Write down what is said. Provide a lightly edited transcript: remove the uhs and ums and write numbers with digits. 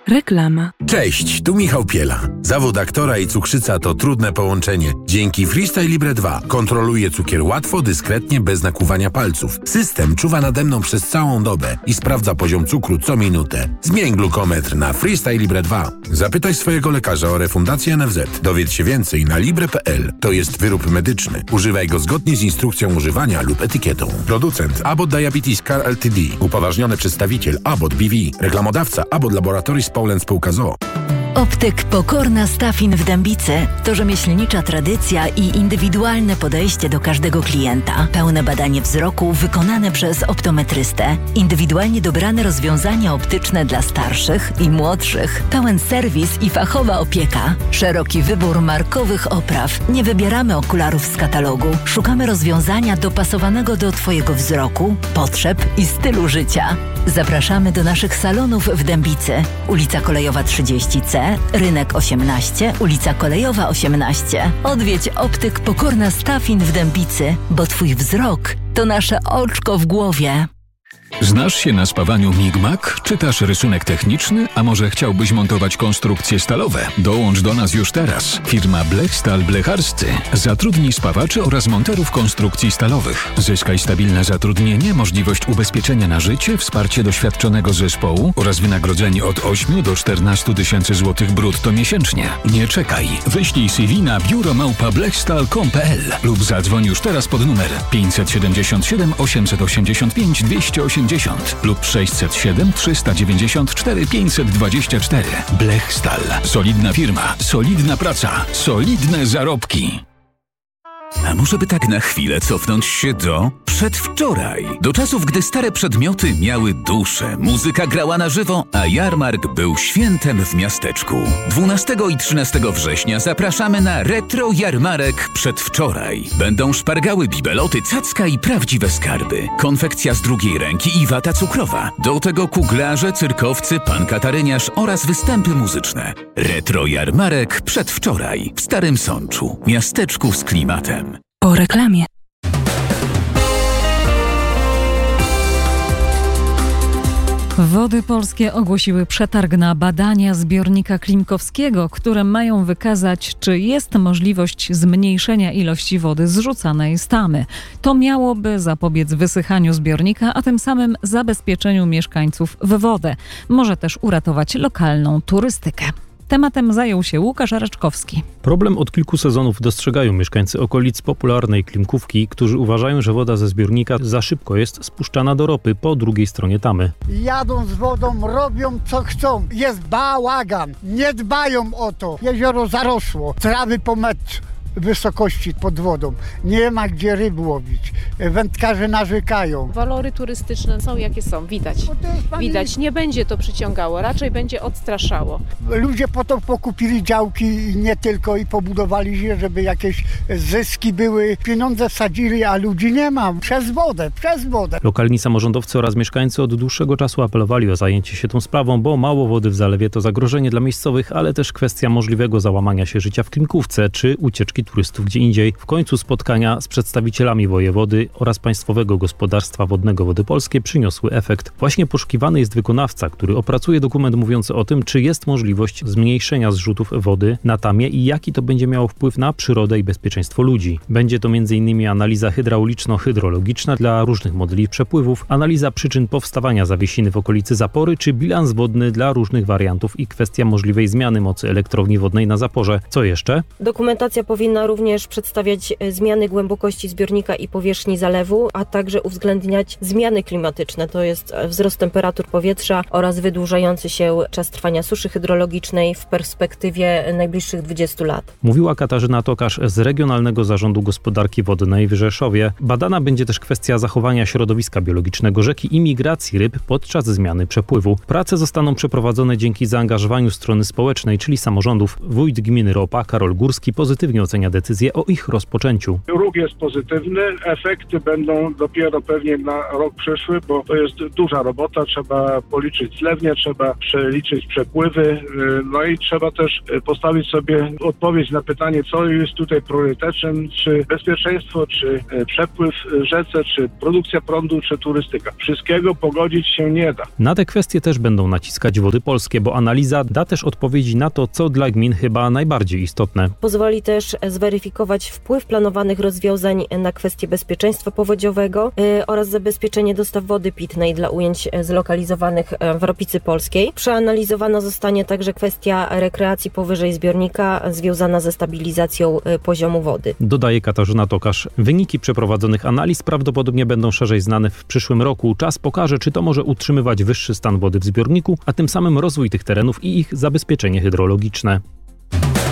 Reklama. Cześć, tu Michał Piela. Zawód aktora i cukrzyca to trudne połączenie. Dzięki Freestyle Libre 2 kontroluję cukier łatwo, dyskretnie, bez nakłuwania palców. System czuwa nade mną przez całą dobę i sprawdza poziom cukru co minutę. Zmień glukometr na Freestyle Libre 2. Zapytaj swojego lekarza o refundację NFZ. Dowiedz się więcej na libre.pl. To jest wyrób medyczny. Używaj go zgodnie z instrukcją używania lub etykietą. Producent Abbott Diabetes Care Ltd. Upoważniony przedstawiciel Abbott BV. Reklamodawca Abbott Laboratories Poland Spółka z o.o. Optyk Pokorna Stafin w Dębicy to rzemieślnicza tradycja i indywidualne podejście do każdego klienta. Pełne badanie wzroku wykonane przez optometrystę. Indywidualnie dobrane rozwiązania optyczne dla starszych i młodszych. Pełen serwis i fachowa opieka. Szeroki wybór markowych opraw. Nie wybieramy okularów z katalogu. Szukamy rozwiązania dopasowanego do Twojego wzroku, potrzeb i stylu życia. Zapraszamy do naszych salonów w Dębicy. Ulica Kolejowa 30C, Rynek 18, ulica Kolejowa 18. Odwiedź Optyk Pokorna Stafin w Dębicy, bo Twój wzrok to nasze oczko w głowie. Znasz się na spawaniu Migmak? Czytasz rysunek techniczny? A może chciałbyś montować konstrukcje stalowe? Dołącz do nas już teraz. Firma Blechstal Blecharscy zatrudni spawaczy oraz monterów konstrukcji stalowych. Zyskaj stabilne zatrudnienie, możliwość ubezpieczenia na życie, wsparcie doświadczonego zespołu oraz wynagrodzenie od 8 do 14 tysięcy złotych brutto miesięcznie. Nie czekaj. Wyślij CV na biuro@blechstal.com.pl lub zadzwoń już teraz pod numer 577 885 280 lub 607 394 524. Blechstal. Solidna firma, solidna praca, solidne zarobki. A może by tak na chwilę cofnąć się do przedwczoraj? Do czasów, gdy stare przedmioty miały duszę, muzyka grała na żywo, a jarmark był świętem w miasteczku. 12 i 13 września zapraszamy na retro jarmarek przedwczoraj. Będą szpargały, bibeloty, cacka i prawdziwe skarby. Konfekcja z drugiej ręki i wata cukrowa. Do tego kuglarze, cyrkowcy, pan kataryniarz oraz występy muzyczne. Retro jarmarek przedwczoraj w Starym Sączu, miasteczku z klimatem. Po reklamie. Wody Polskie ogłosiły przetarg na badania zbiornika Klimkowskiego, które mają wykazać, czy jest możliwość zmniejszenia ilości wody zrzucanej z tamy. To miałoby zapobiec wysychaniu zbiornika, a tym samym zabezpieczeniu mieszkańców w wodę. Może też uratować lokalną turystykę. Tematem zajął się Łukasz Raczkowski. Problem od kilku sezonów dostrzegają mieszkańcy okolic popularnej Klimkówki, którzy uważają, że woda ze zbiornika za szybko jest spuszczana do ropy po drugiej stronie tamy. Jadą z wodą, robią co chcą. Jest bałagan. Nie dbają o to. Jezioro zarosło. Trawy po metr wysokości pod wodą. Nie ma gdzie ryb łowić. Wędkarze narzekają. Walory turystyczne są jakie są, widać. Widać, nie będzie to przyciągało, raczej będzie odstraszało. Ludzie po to pokupili działki i nie tylko i pobudowali się, żeby jakieś zyski były. Pieniądze wsadzili, a ludzi nie ma. Przez wodę. Lokalni samorządowcy oraz mieszkańcy od dłuższego czasu apelowali o zajęcie się tą sprawą, bo mało wody w zalewie to zagrożenie dla miejscowych, ale też kwestia możliwego załamania się życia w Klimkówce czy ucieczki turystów gdzie indziej. W końcu spotkania z przedstawicielami wojewody oraz Państwowego Gospodarstwa Wodnego Wody Polskie przyniosły efekt. Właśnie poszukiwany jest wykonawca, który opracuje dokument mówiący o tym, czy jest możliwość zmniejszenia zrzutów wody na tamie i jaki to będzie miało wpływ na przyrodę i bezpieczeństwo ludzi. Będzie to m.in. analiza hydrauliczno-hydrologiczna dla różnych modeli przepływów, analiza przyczyn powstawania zawiesiny w okolicy zapory, czy bilans wodny dla różnych wariantów i kwestia możliwej zmiany mocy elektrowni wodnej na zaporze. Co jeszcze? Dokumentacja powinna również przedstawiać zmiany głębokości zbiornika i powierzchni zalewu, a także uwzględniać zmiany klimatyczne, to jest wzrost temperatur powietrza oraz wydłużający się czas trwania suszy hydrologicznej w perspektywie najbliższych 20 lat. Mówiła Katarzyna Tokarz z Regionalnego Zarządu Gospodarki Wodnej w Rzeszowie. Badana będzie też kwestia zachowania środowiska biologicznego rzeki i migracji ryb podczas zmiany przepływu. Prace zostaną przeprowadzone dzięki zaangażowaniu strony społecznej, czyli samorządów. Wójt gminy Ropa, Karol Górski, pozytywnie ocenia znaczenia decyzje o ich rozpoczęciu. Ruch jest pozytywny, efekty będą dopiero pewnie na rok przyszły, bo to jest duża robota, trzeba policzyć zlewnie, trzeba przeliczyć przepływy, no i trzeba też postawić sobie odpowiedź na pytanie, co jest tutaj priorytetem, czy bezpieczeństwo, czy przepływ w rzece, czy produkcja prądu, czy turystyka. Wszystkiego pogodzić się nie da. Na te kwestie też będą naciskać Wody Polskie, bo analiza da też odpowiedzi na to, co dla gmin chyba najbardziej istotne. Pozwoli też zweryfikować wpływ planowanych rozwiązań na kwestie bezpieczeństwa powodziowego oraz zabezpieczenie dostaw wody pitnej dla ujęć zlokalizowanych w Ropicy Polskiej. Przeanalizowana zostanie także kwestia rekreacji powyżej zbiornika związana ze stabilizacją poziomu wody. Dodaje Katarzyna Tokarz. Wyniki przeprowadzonych analiz prawdopodobnie będą szerzej znane w przyszłym roku. Czas pokaże, czy to może utrzymywać wyższy stan wody w zbiorniku, a tym samym rozwój tych terenów i ich zabezpieczenie hydrologiczne.